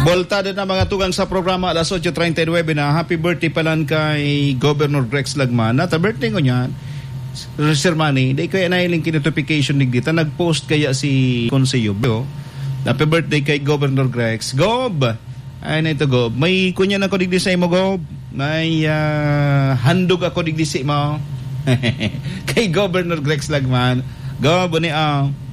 Bolta din na mga tugang sa programa alas 8:39 na happy birthday palan kay Governor Grex Lagman. Nata birthday ko niyan. Sir Manny, di kaya nailing notification ni dita nag-post kaya si Konseyo. Happy birthday kay Governor Grex. Gob. Ay na ito Gob. May kunya na ko digdi sa imo Gob. May handog ako digdi sa mo. Kay Governor Grex Lagman. Gob ni